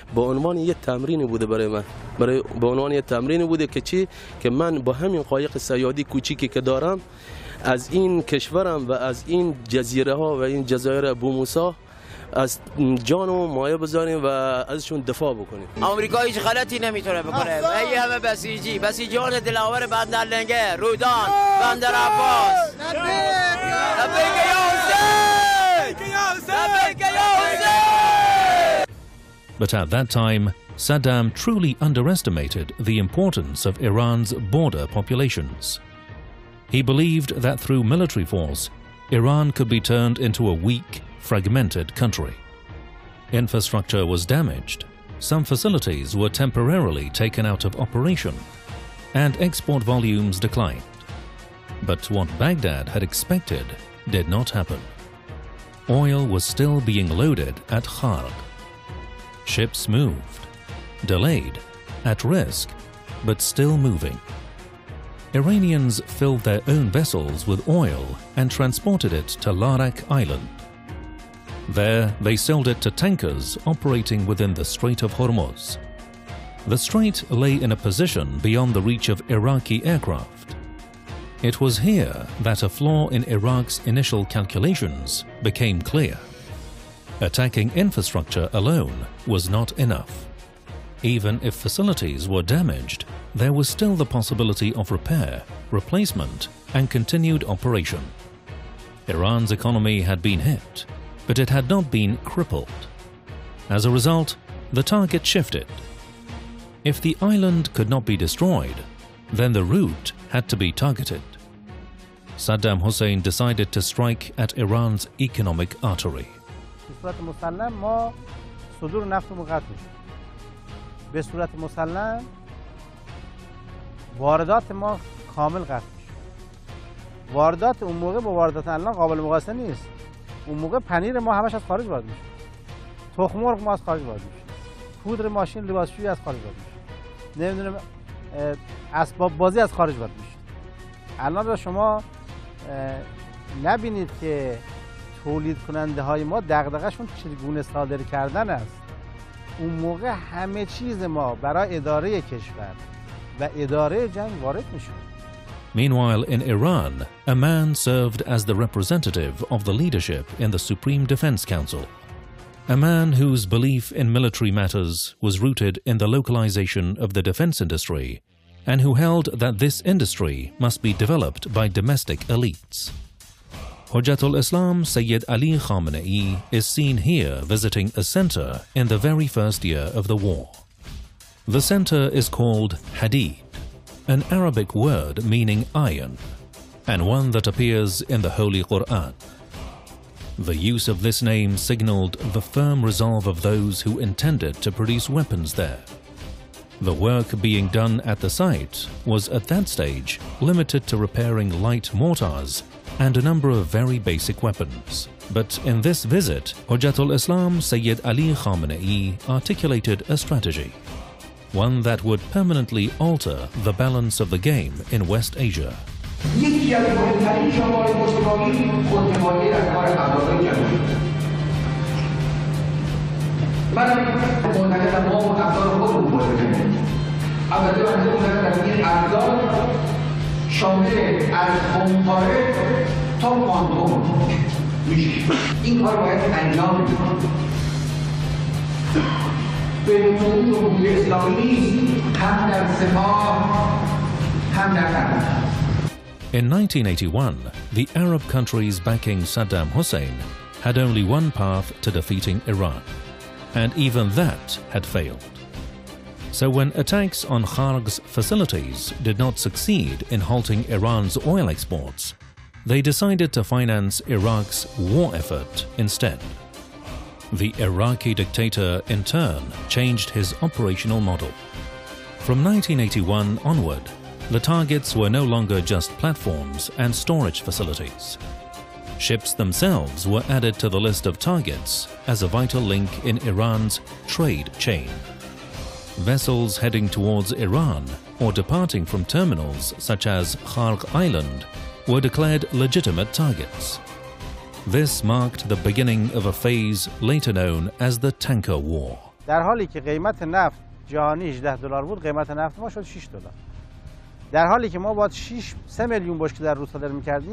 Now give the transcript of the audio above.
به عنوان یک تمرین بوده برای من، به عنوان یک تمرین بوده که چی، که من با همین قایق صیادی کوچیکی که دارم از این کشورم و از این جزیره ها و این جزایر ابو موسی از جان و مایه بذاریم و ازشون دفاع بکنیم. آمریکا هیچ غلطی نمیتونه بکنه. ای همه بسیجیان دلاور بندر لنگه، رودان، بندر عباس. لبیک یا حسین! لبیک یا حسین! But at that time, Saddam truly underestimated the importance of Iran's border populations. He believed that through military force, Iran could be turned into a weak, fragmented country. Infrastructure was damaged, some facilities were temporarily taken out of operation, and export volumes declined. But what Baghdad had expected did not happen. Oil was still being loaded at Kharg. Ships moved, delayed, at risk, but still moving. Iranians filled their own vessels with oil and transported it to Larak Island. There, they sold it to tankers operating within the Strait of Hormuz. The strait lay in a position beyond the reach of Iraqi aircraft. It was here that a flaw in Iraq's initial calculations became clear. Attacking infrastructure alone was not enough. Even if facilities were damaged, there was still the possibility of repair, replacement, and continued operation. Iran's economy had been hit, but it had not been crippled. As a result, the target shifted. If the island could not be destroyed, then the route had to be targeted. Saddam Hussein decided to strike at Iran's economic artery. به صورت مسلم واردات ما کامل قطع میشه. واردات اون موقع با واردات الان قابل مقایسه نیست. اون موقع پنیر ما همش از خارج وارد میشه. تخم مرغ ما از خارج وارد میشه. پودر ماشین لباسشویی از خارج وارد میشه. نمیدونم اسباب بازی از خارج وارد میشه. الان را شما نبینید که تولید کننده های ما دغدغه‌شون چگونه صادر کردن است. اون موقع همه چیز ما برای اداره کشور و اداره جنگ وارد میشه. Meanwhile, in Iran, a man served as the representative of the leadership in the Supreme Defense Council. A man whose belief in military matters was rooted in the localization of the defense industry, and who held that this industry must be developed by domestic elites. Hujjatul Islam Sayyid Ali Khamenei is seen here visiting a center in the very first year of the war. The center is called Hadid, an Arabic word meaning iron, and one that appears in the Holy Quran. The use of this name signaled the firm resolve of those who intended to produce weapons there. The work being done at the site was at that stage limited to repairing light mortars and a number of very basic weapons. But in this visit, Hujjatul Islam Sayyid Ali Khamenei articulated a strategy, one that would permanently alter the balance of the game in West Asia. شامل از همکاره تا کوانتوم میشه. این کار باید انجام بشه. به نوعی جمهوری اسلامی نیست، هم در سپاه هم در فرهنگ. In 1981, the Arab countries backing Saddam Hussein had only one path to defeating Iran, and even that had failed. So when attacks on Kharg's facilities did not succeed in halting Iran's oil exports, they decided to finance Iraq's war effort instead. The Iraqi dictator in turn changed his operational model. From 1981 onward, the targets were no longer just platforms and storage facilities. Ships themselves were added to the list of targets as a vital link in Iran's trade chain. Vessels heading towards Iran or departing from terminals such as Kharg Island were declared legitimate targets. This marked the beginning of a phase later known as the Tanker War. در حالی که قیمت نفت جهانی 18 دلار بود، قیمت نفت ما شد 6 دلار. در حالی که ما باید 3 میلیون بشکه در روز صادر می‌کردیم